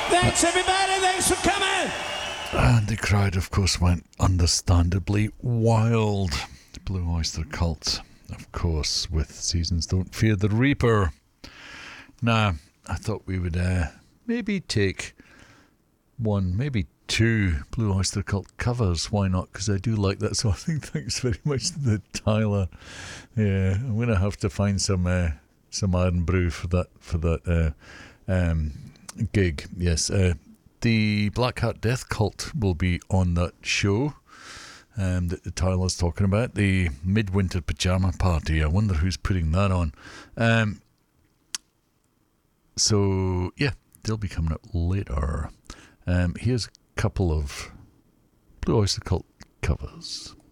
Thanks, everybody. Thanks for coming. And the crowd, of course, went understandably wild. The Blue Oyster Cult, of course, with Seasons Don't Fear the Reaper. Now, I thought we would maybe take one, maybe two Blue Oyster Cult covers. Why not? Because I do like that sort of thing. Thanks very much to the Tyler. Yeah, I'm going to have to find some Iron Brew for that gig. Yes, the Black Hat Death Cult will be on that show that Tyler's talking about, the Midwinter Pajama Party. I wonder who's putting that on. So, yeah, they'll be coming up later. Here's a couple of Blue Oyster Cult covers.